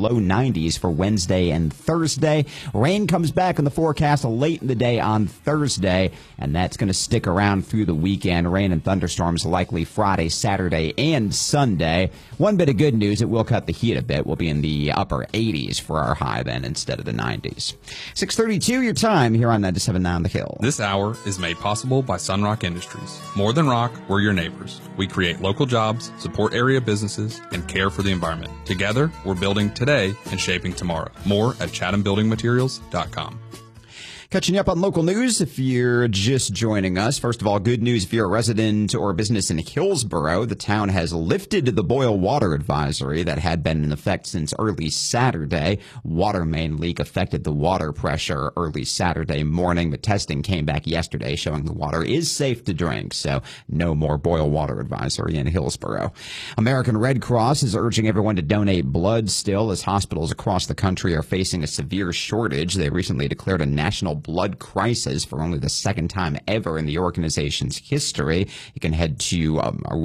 low 90s for Wednesday and Thursday. Rain comes back in the forecast late in the day on Thursday, and that's going to stick around through the weekend. Rain and thunderstorms likely Friday, Saturday, and Sunday. One bit of good news, it will cut the heat a bit. We'll be in the upper 80s for our high then instead of the 90s. 6:32 your time here on 97.9 The Hill. This hour is made possible by Sunrock Industries. More than rock, we're your neighbors. We create local jobs, support area businesses, and care for the environment. Together, we're building today and shaping tomorrow. More at chathambuildingmaterials.com. Catching up on local news if you're just joining us. First of all, good news if you're a resident or a business in Hillsborough. The town has lifted the boil water advisory that had been in effect since early Saturday. Water main leak affected the water pressure early Saturday morning, but testing came back yesterday showing the water is safe to drink, so no more boil water advisory in Hillsborough. American Red Cross is urging everyone to donate blood still as hospitals across the country are facing a severe shortage. They recently declared a national blood crisis for only the second time ever in the organization's history. You can head to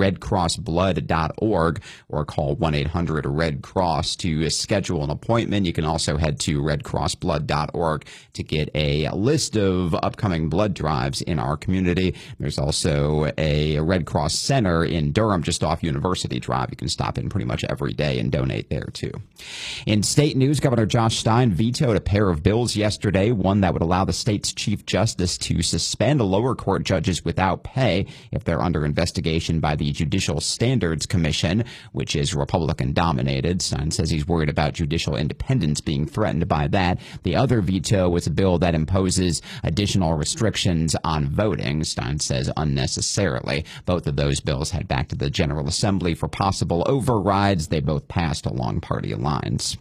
redcrossblood.org or call 1-800-RED-CROSS to schedule an appointment. You can also head to redcrossblood.org to get a list of upcoming blood drives in our community. There's also a Red Cross Center in Durham just off University Drive. You can stop in pretty much every day and donate there too. In state news, Governor Josh Stein vetoed a pair of bills yesterday, one that would allow the state's chief justice to suspend lower court judges without pay if they're under investigation by the Judicial Standards Commission, which is Republican dominated. Stein says he's worried about judicial independence being threatened by that. The other veto was a bill that imposes additional restrictions on voting. Stein says unnecessarily. Both of those bills head back to the General Assembly for possible overrides. They both passed along party lines.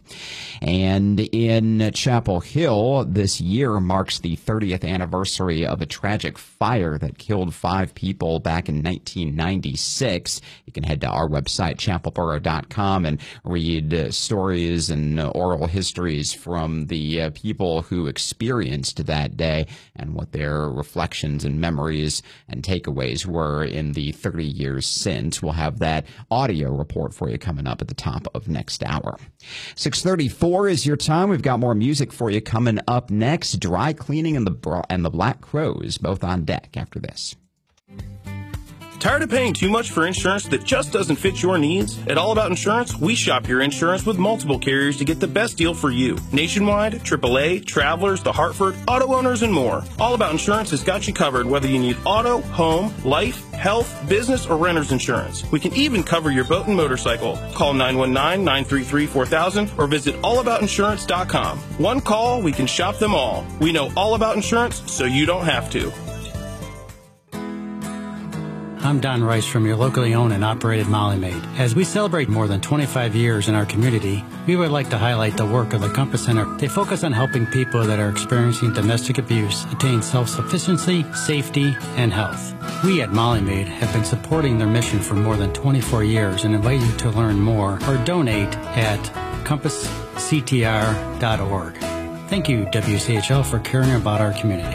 And in Chapel Hill, this year marks the 30th anniversary of a tragic fire that killed 5 people back in 1996. You can head to our website, chapelboro.com, and read stories and oral histories from the people who experienced that day and what their reflections and memories and takeaways were in the 30 years since. We'll have that audio report for you coming up at the top of next hour. 6:34 is your time. We've got more music for you coming up next. Dry Cleaning and the Black Crows, both on deck after this. Tired of paying too much for insurance that just doesn't fit your needs? At All About Insurance, we shop your insurance with multiple carriers to get the best deal for you. Nationwide, AAA, Travelers, The Hartford, auto owners, and more. All About Insurance has got you covered whether you need auto, home, life, health, business, or renter's insurance. We can even cover your boat and motorcycle. Call 919-933-4000 or visit allaboutinsurance.com. One call, we can shop them all. We know all about insurance, so you don't have to. I'm Don Rice from your locally owned and operated Molly Maid. As we celebrate more than 25 years in our community, we would like to highlight the work of the Compass Center. They focus on helping people that are experiencing domestic abuse attain self-sufficiency, safety, and health. We at Molly Maid have been supporting their mission for more than 24 years and invite you to learn more or donate at compassctr.org. Thank you, WCHL, for caring about our community.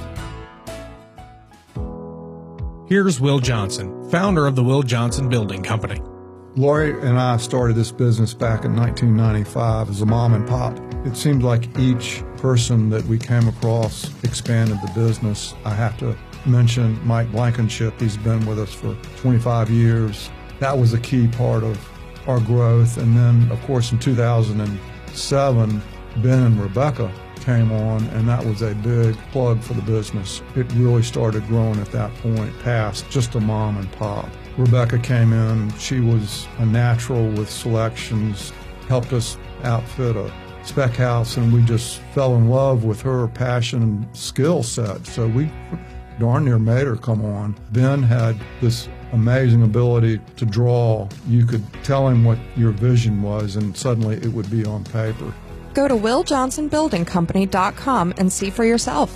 Here's Will Johnson, founder of the Will Johnson Building Company. Lori and I started this business back in 1995 as a mom and pop. It seemed like each person that we came across expanded the business. I have to mention Mike Blankenship. He's been with us for 25 years. That was a key part of our growth. And then, of course, in 2007, Ben and Rebecca came on, and that was a big plug for the business. It really started growing at that point, past just a mom and pop. Rebecca came in. She was a natural with selections, helped us outfit a spec house, and we just fell in love with her passion and skill set. So we darn near made her come on. Ben had this amazing ability to draw. You could tell him what your vision was, and suddenly it would be on paper. Go to WillJohnsonBuildingCompany.com and see for yourself.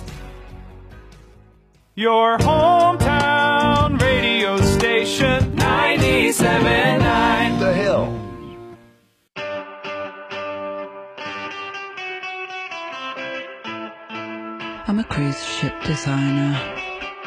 Your hometown radio station, 97.9 The Hill. I'm a cruise ship designer.